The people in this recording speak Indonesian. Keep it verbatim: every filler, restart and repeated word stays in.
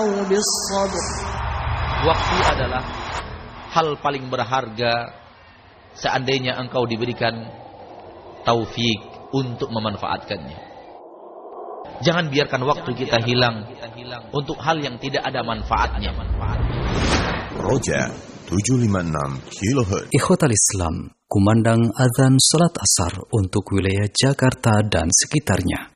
Waktu adalah hal paling berharga seandainya engkau diberikan taufik untuk memanfaatkannya. Jangan biarkan waktu kita hilang untuk hal yang tidak ada manfaatnya. Roja tujuh lima enam kilohertz. Ikhwatal Islam, kumandang azan salat asar untuk wilayah Jakarta dan sekitarnya.